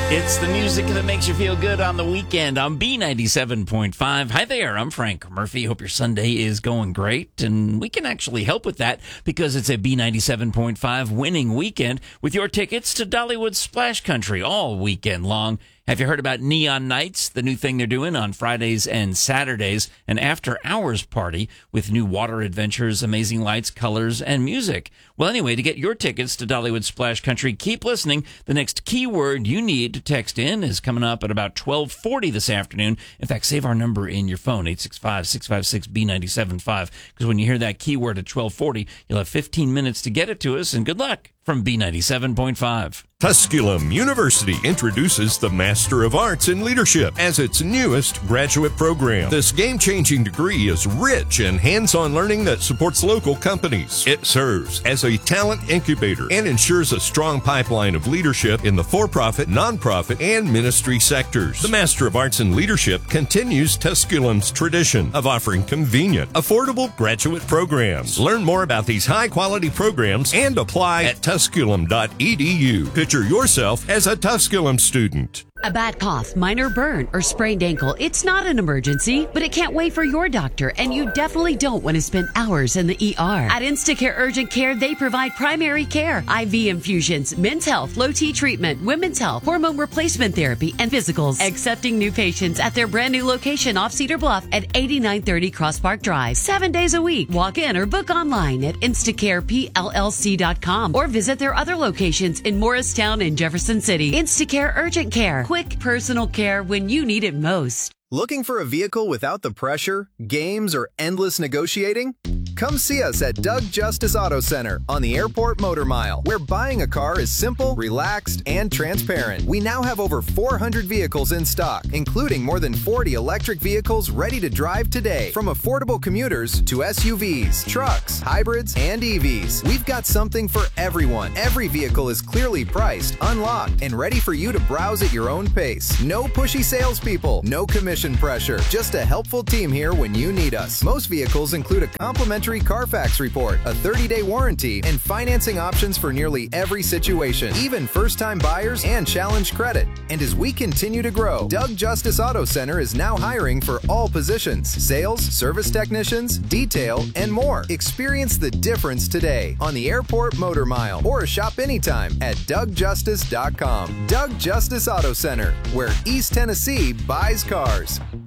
It's the music that makes you feel good on the weekend on B97.5. Hi there, I'm Frank Murphy. Hope your Sunday is going great, and we can actually help with that because it's a B97.5 winning weekend with your tickets to Dollywood Splash Country all weekend long. Have you heard about Neon Nights, the new thing they're doing on Fridays and Saturdays, an after-hours party with new water adventures, amazing lights, colors, and music? Well, anyway, to get your tickets to Dollywood Splash Country, keep listening. The next keyword you need to text in is coming up at about 12:40 this afternoon. In fact, save our number in your phone, 865-656-B975, because when you hear that keyword at 12:40, you'll have 15 minutes to get it to us, and good luck from B97.5. Tusculum University introduces the Master of Arts in Leadership as its newest graduate program. This game-changing degree is rich in hands-on learning that supports local companies. It serves as a talent incubator and ensures a strong pipeline of leadership in the for-profit, nonprofit, and ministry sectors. The Master of Arts in Leadership continues Tusculum's tradition of offering convenient, affordable graduate programs. Learn more about these high-quality programs and apply at tusculum.edu. Picture yourself as a Tusculum student. A bad cough, minor burn, or sprained ankle, it's not an emergency, but it can't wait for your doctor, and you definitely don't want to spend hours in the ER. At Instacare Urgent Care, they provide primary care, IV infusions, men's health, low T treatment, women's health, hormone replacement therapy, and physicals. Accepting new patients at their brand new location off Cedar Bluff at 8930 Cross Park Drive. 7 days a week. Walk in or book online at InstacarePLLC.com or visit their other locations in Morristown and Jefferson City. Instacare Urgent Care. Quick personal care when you need it most. Looking for a vehicle without the pressure, games, or endless negotiating? Come see us at Doug Justice Auto Center on the Airport Motor Mile, where buying a car is simple, relaxed, and transparent. We now have over 400 vehicles in stock, including more than 40 electric vehicles ready to drive today. From affordable commuters to SUVs, trucks, hybrids, and EVs, we've got something for everyone. Every vehicle is clearly priced, unlocked, and ready for you to browse at your own pace. No pushy salespeople, no commission pressure, just a helpful team here when you need us. Most vehicles include a complimentary Carfax report, a 30-day warranty, and financing options for nearly every situation, even first-time buyers and challenge credit. And as we continue to grow, Doug Justice Auto Center is now hiring for all positions: sales, service technicians, detail, and more. Experience the difference today on the Airport Motor Mile or shop anytime at DougJustice.com. Doug Justice Auto Center, where East Tennessee buys cars.